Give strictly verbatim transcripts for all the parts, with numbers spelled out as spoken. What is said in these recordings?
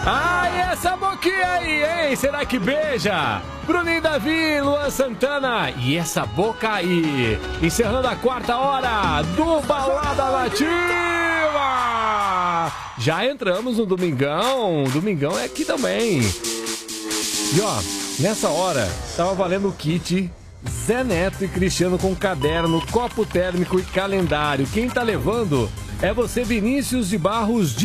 Ai, essa boquinha aí, hein? Será que beija? Bruninho Davi, Luan Santana e essa boca aí. Encerrando a quarta hora do Balada Nativa. Já entramos no Domingão. Domingão é aqui também. E ó, nessa hora, tava valendo o kit Zé Neto e Cristiano com caderno, copo térmico e calendário. Quem tá levando é você, Vinícius de Barros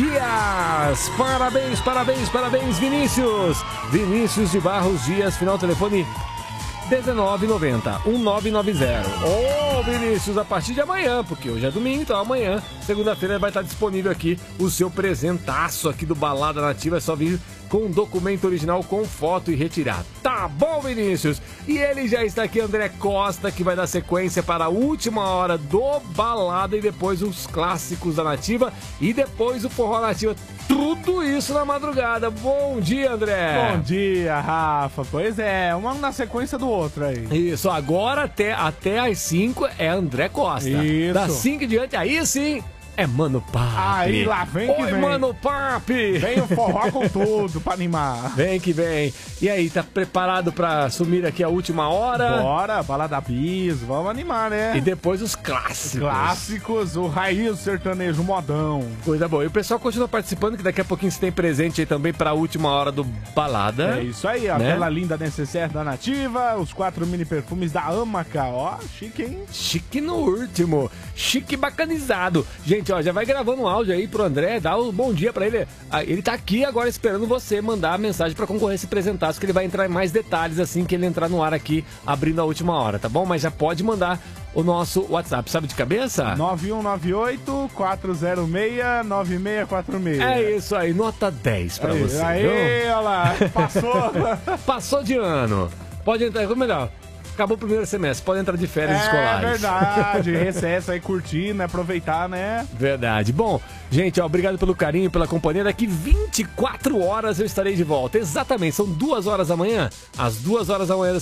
Dias. Parabéns, parabéns, parabéns, Vinícius. Vinícius de Barros Dias, final do telefone dezenove noventa, nove nove zero. Ô, Vinícius, a partir de amanhã, porque hoje é domingo, então amanhã, segunda-feira, vai estar disponível aqui o seu presentaço aqui do Balada Nativa. É só vir com um documento original com foto e retirar. Tá bom, Vinícius? E ele já está aqui, André Costa, que vai dar sequência para a última hora do Balada e depois os clássicos da Nativa e depois o Forró Nativa. Tudo isso na madrugada. Bom dia, André. Bom dia, Rafa. Pois é, uma na sequência do outro aí. Isso, agora até, até às cinco é André Costa. Isso. Das cinco em diante, aí sim é Mano Papi. Aí lá vem que Oi, vem. Mano Papi. Vem o forró com tudo pra animar. Vem que vem. E aí, tá preparado pra assumir aqui a última hora? Bora, Balada Bis, vamos animar, né? E depois os clássicos. Clássicos, o raiz sertanejo modão. Coisa boa. E o pessoal continua participando, que daqui a pouquinho você tem presente aí também pra última hora do Balada. É isso aí, a né? bela linda necessaire da Nativa, os quatro mini perfumes da Amaca, ó, chique, hein? Chique no último, chique bacanizado. Gente, ó, já vai gravando um áudio aí pro André, dá um bom dia pra ele. Ele tá aqui agora esperando você mandar a mensagem pra concorrer a esse presentaço, que ele vai entrar em mais detalhes assim que ele entrar no ar aqui, abrindo a última hora, tá bom? Mas já pode mandar o nosso WhatsApp, sabe de cabeça? nove um nove oito, quatro zero seis, nove seis quatro seis. É isso aí, nota dez pra aí, você. Aí, viu? olha lá, passou. Passou de ano. Pode entrar, ou melhor, acabou o primeiro semestre, pode entrar de férias é, escolares. É verdade, recesso aí, curtir, né, aproveitar, né? Verdade. Bom, gente, ó, obrigado pelo carinho, pela companhia. Daqui vinte e quatro horas eu estarei de volta. Exatamente, são duas horas da manhã. Às duas horas da manhã